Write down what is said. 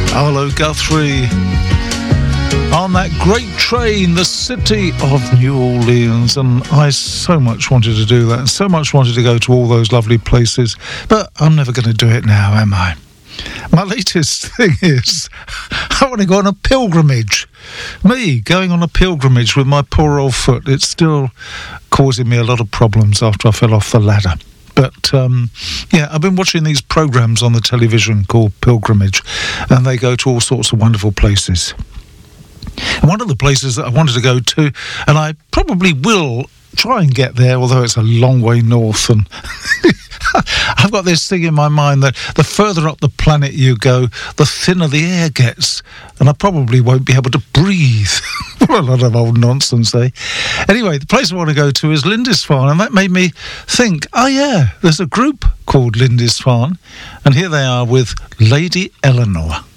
Arlo Guthrie on that great train, the city of New Orleans. And I so much wanted to do that, and so much wanted to go to all those lovely places, but I'm never going to do it now, am I? My latest thing is I want to go on a pilgrimage. Me going on a pilgrimage with my poor old foot. It's still causing me a lot of problems after I fell off the ladder. But, I've been watching these programmes on the television called Pilgrimage, and they go to all sorts of wonderful places. And one of the places that I wanted to go to, and I probably will try and get there, although it's a long way north, and I've got this thing in my mind that the further up the planet you go, the thinner the air gets, and I probably won't be able to breathe. What a lot of old nonsense, eh? Anyway, the place I want to go to is Lindisfarne, and that made me think, there's a group called Lindisfarne, and here they are with Lady Eleanor.